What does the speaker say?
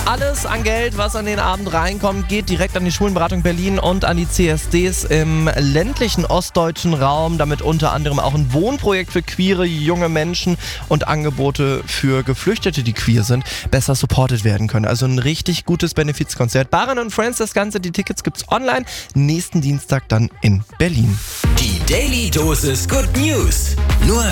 Alles an Geld, was an den Abend reinkommt, geht direkt an die Schulenberatung Berlin und an die CSDs im ländlichen ostdeutschen Raum, damit unter anderem auch ein Wohnprojekt für queere junge Menschen und Angebote für Geflüchtete, die queer sind, besser supported werden können. Also ein richtig gutes Benefizkonzert. Baran und Friends, das Ganze, die Tickets gibt's online, nächsten Dienstag dann in Berlin. Die Daily Dosis Good News. Nur